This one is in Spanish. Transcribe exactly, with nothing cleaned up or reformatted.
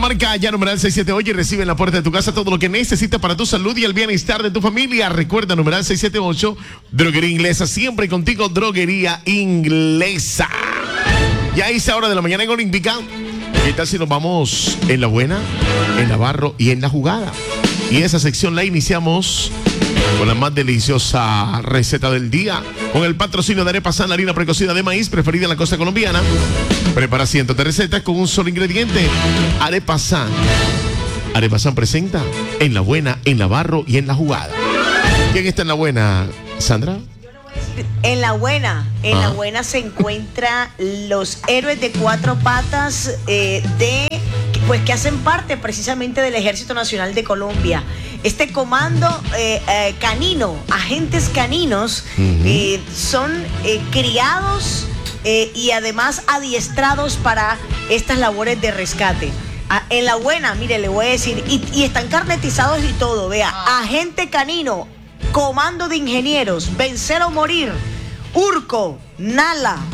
marca ya numeral seiscientos siete ocho y recibe en la puerta de tu casa todo lo que necesitas para tu salud y el bienestar de tu familia. Recuerda, numeral seiscientos setenta y ocho, Droguería Inglesa, siempre contigo, Droguería Inglesa. Ya hice hora de la mañana en Olímpica. ¿Qué tal si nos vamos en la buena, en la barro y en la jugada? Y esa sección la iniciamos con la más deliciosa receta del día, con el patrocinio de Arepa San, la harina precocida de maíz preferida en la costa colombiana. Prepara cientos de recetas con un solo ingrediente. Arepa San. Arepa San presenta en la buena, en la barro y en la jugada. ¿Quién está en la buena, Sandra? En la buena, en ah. la buena se encuentran los héroes de cuatro patas eh, de, pues que hacen parte precisamente del Ejército Nacional de Colombia. Este comando eh, eh, canino, agentes caninos, uh-huh. eh, son eh, criados eh, y además adiestrados para estas labores de rescate. Ah, en la buena, mire, le voy a decir, y, y están carnetizados y todo, vea, ah. agente canino, comando de ingenieros, vencer o morir, Urco, Nala,